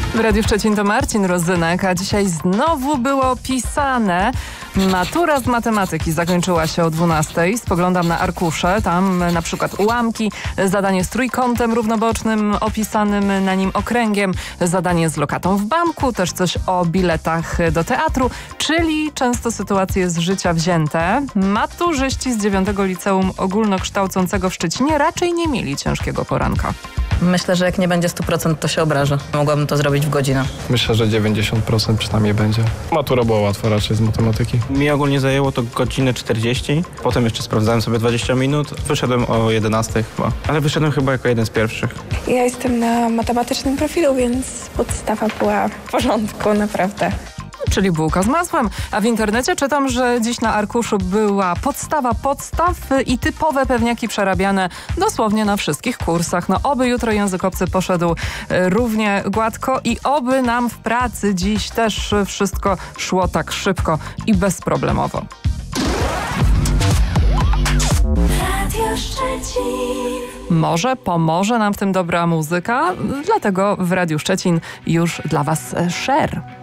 W Radiu Szczecin to Marcin Rozynek, a dzisiaj znowu było pisane. Matura z matematyki zakończyła się o 12:00. Spoglądam na arkusze. Tam na przykład ułamki, zadanie z trójkątem równobocznym opisanym na nim okręgiem, zadanie z lokatą w banku, też coś o biletach do teatru, czyli często sytuacje z życia wzięte. Maturzyści z 9. Liceum Ogólnokształcącego w Szczecinie raczej nie mieli ciężkiego poranka. Myślę, że jak nie będzie 100%, to się obrażę. Mogłabym to zrobić w godzinę. Myślę, że 90% przynajmniej będzie. Matura była łatwa raczej z matematyki. Mi ogólnie zajęło to godzinę 40. Potem jeszcze sprawdzałem sobie 20 minut. Wyszedłem o 11 chyba. Ale wyszedłem chyba jako jeden z pierwszych. Ja jestem na matematycznym profilu, więc podstawa była w porządku, naprawdę. Czyli bułka z masłem. A w internecie czytam, że dziś na arkuszu była podstawa podstaw i typowe pewniaki przerabiane dosłownie na wszystkich kursach. No oby jutro język obcy poszedł równie gładko i oby nam w pracy dziś też wszystko szło tak szybko i bezproblemowo. Radio Szczecin. Może pomoże nam w tym dobra muzyka, dlatego w Radiu Szczecin już dla Was Cher.